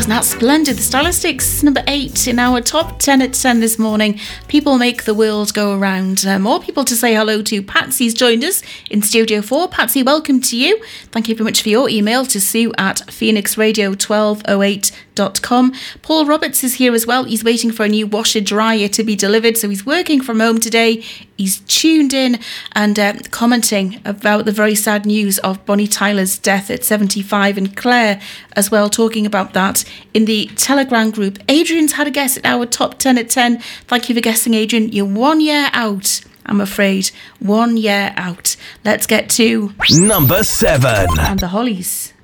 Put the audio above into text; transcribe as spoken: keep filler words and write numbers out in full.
Isn't that splendid? The Stylistics, number eight in our top ten at ten this morning. People make the world go around. Uh, more people to say hello to. Patsy's joined us in Studio four. Patsy, welcome to you. Thank you very much for your email to sue at phoenix radio twelve oh eight dot com. Paul Roberts is here as well. He's waiting for a new washer dryer to be delivered, so he's working from home today. He's tuned in and uh, commenting about the very sad news of Bonnie Tyler's death at seventy-five, and Claire as well talking about that in the Telegram group. Adrian's had a guess at our top ten at ten. Thank you for guessing, Adrian. You're one year out, I'm afraid. One year out. Let's get to number seven. And the Hollies.